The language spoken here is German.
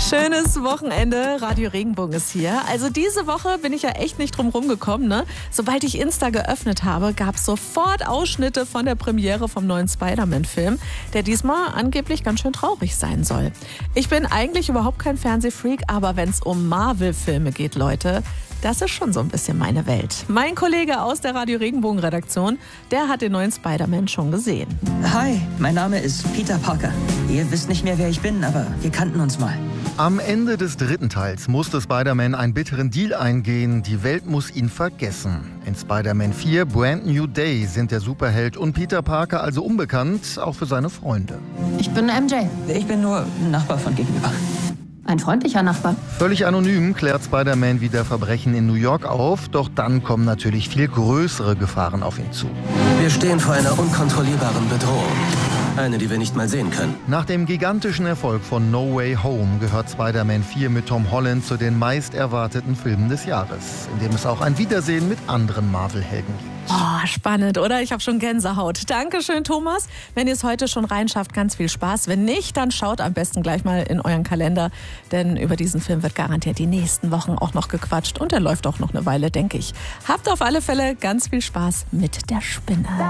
Schönes Wochenende, Radio Regenbogen ist hier. Also diese Woche bin ich ja echt nicht drum rumgekommen, ne? Sobald ich Insta geöffnet habe, gab es sofort Ausschnitte von der Premiere vom neuen Spider-Man-Film, der diesmal angeblich ganz schön traurig sein soll. Ich bin eigentlich überhaupt kein Fernsehfreak, aber wenn es um Marvel-Filme geht, Leute, das ist schon so ein bisschen meine Welt. Mein Kollege aus der Radio Regenbogen-Redaktion, der hat den neuen Spider-Man schon gesehen. Hi, mein Name ist Peter Parker. Ihr wisst nicht mehr, wer ich bin, aber wir kannten uns mal. Am Ende des dritten Teils musste Spider-Man einen bitteren Deal eingehen. Die Welt muss ihn vergessen. In Spider-Man 4 Brand New Day sind der Superheld und Peter Parker also unbekannt, auch für seine Freunde. Ich bin MJ. Ich bin nur ein Nachbar von gegenüber. Ein freundlicher Nachbar. Völlig anonym klärt Spider-Man wieder Verbrechen in New York auf, doch dann kommen natürlich viel größere Gefahren auf ihn zu. Wir stehen vor einer unkontrollierbaren Bedrohung. Eine, die wir nicht mal sehen können. Nach dem gigantischen Erfolg von No Way Home gehört Spider-Man 4 mit Tom Holland zu den meist erwarteten Filmen des Jahres, in dem es auch ein Wiedersehen mit anderen Marvel-Helden gibt. Oh, spannend, oder? Ich habe schon Gänsehaut. Dankeschön, Thomas. Wenn ihr es heute schon reinschafft, ganz viel Spaß. Wenn nicht, dann schaut am besten gleich mal in euren Kalender, denn über diesen Film wird garantiert die nächsten Wochen auch noch gequatscht und der läuft auch noch eine Weile, denke ich. Habt auf alle Fälle ganz viel Spaß mit der Spinne.